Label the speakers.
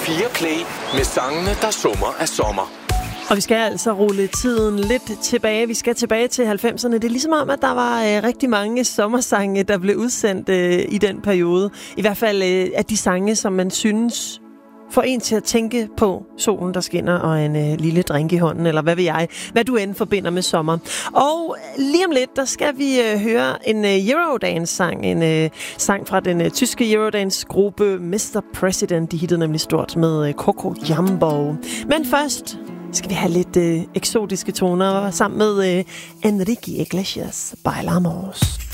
Speaker 1: P4 Play med sangene, der summer af sommer.
Speaker 2: Og vi skal altså rulle tiden lidt tilbage. Vi skal tilbage til 90'erne. Det er ligesom om, at der var rigtig mange sommersange, der blev udsendt i den periode. I hvert fald af de sange, som man synes får en til at tænke på solen, der skinner, og en lille drink i hånden, eller hvad ved jeg, hvad du end forbinder med sommer. Og lige om lidt, der skal vi høre en Eurodance-sang, en sang fra den tyske Eurodance-gruppe Mr. President. De hittede nemlig stort med Coco Jumbo. Men først skal vi have lidt eksotiske toner sammen med Enrique Iglesias, Bailamos.